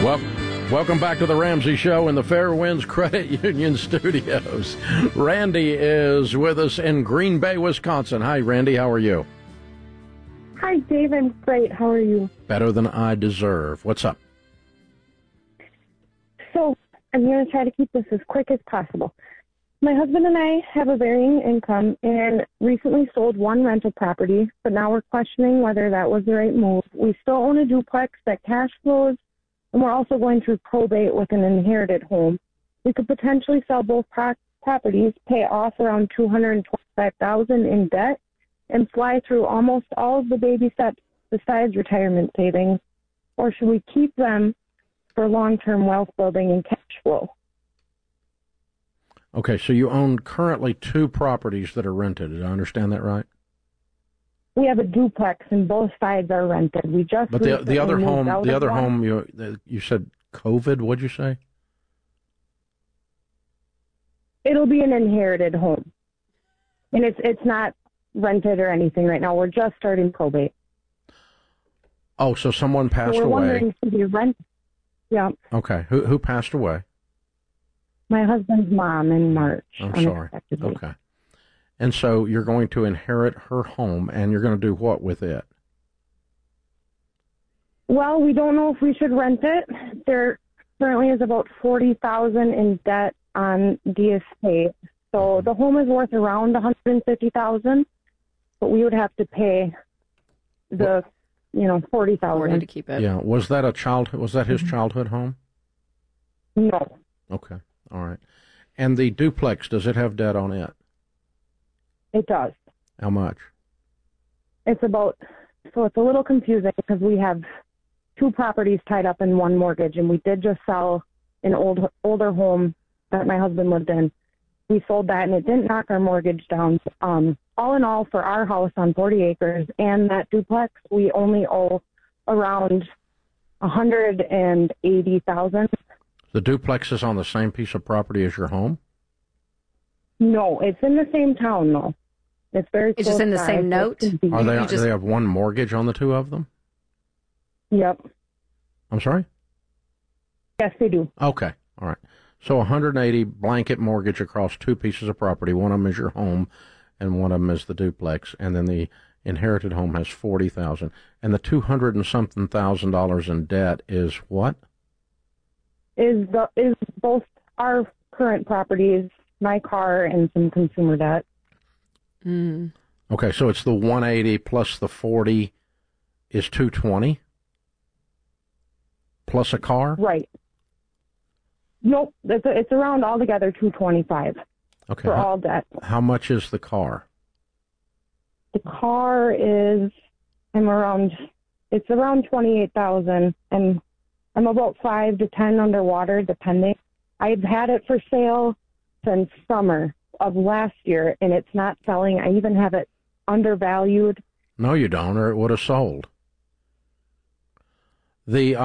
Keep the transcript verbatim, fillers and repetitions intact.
Well, welcome back to the Ramsey Show in the Fairwinds Credit Union Studios. Randy is with us in Green Bay, Wisconsin. Hi, Randy. How are you? Hi, Dave. I'm great. How are you? Better than I deserve. What's up? So, I'm going to try to keep this as quick as possible. My husband and I have a varying income and recently sold one rental property, but now we're questioning whether that was the right move. We still own a duplex that cash flows, and we're also going through probate with an inherited home. We could potentially sell both pro- properties, pay off around two hundred twenty-five thousand dollars in debt, and fly through almost all of the baby steps besides retirement savings, or should we keep them for long-term wealth building and cash flow? Okay, so you own currently two properties that are rented. Did I understand that right? We have a duplex, and both sides are rented. We just but the the other home, the other one. home, you you said COVID. What'd you say? It'll be an inherited home, and it's it's not rented or anything right now. We're just starting probate. Oh, so someone passed so we're away. Wondering, should we rent? Yeah. Okay, who who passed away? My husband's mom in March. I'm sorry. Okay. And so you're going to inherit her home, and you're going to do what with it? Well, we don't know if we should rent it. There currently is about forty thousand dollars in debt on the estate. So the home is worth around one hundred fifty thousand dollars, but we would have to pay the, you know, forty thousand dollars. forty to keep it. Yeah. Was that a child? Was that his childhood home? No. Okay. All right. And the duplex, does it have debt on it? It does. How much? It's about, so it's a little confusing because we have two properties tied up in one mortgage, and we did just sell an old older home that my husband lived in. We sold that, and it didn't knock our mortgage down. Um, all in all, for our house on forty acres and that duplex, we only owe around one hundred eighty thousand dollars. The duplex is on the same piece of property as your home? No, it's in the same town, though. It's very It's just in the by. same note? Are they, just... do they have one mortgage on the two of them? Yep. I'm sorry? Yes, they do. Okay. All right. So one hundred eighty blanket mortgage across two pieces of property. One of them is your home, and one of them is the duplex. And then the inherited home has forty thousand dollars. And the two hundred and something thousand dollars in debt is what? Is the is both our current properties, my car, and some consumer debt. Mm. Okay, so it's the one hundred eighty plus the forty is two hundred twenty plus a car? Right. Nope, it's, it's around altogether two hundred twenty-five okay, for how, all debt. How much is the car? The car is, I'm around, it's around twenty-eight thousand, and I'm about five to ten underwater, depending. I've had it for sale since summer of last year, and it's not selling. I even have it undervalued. No, you don't, or it would have sold. The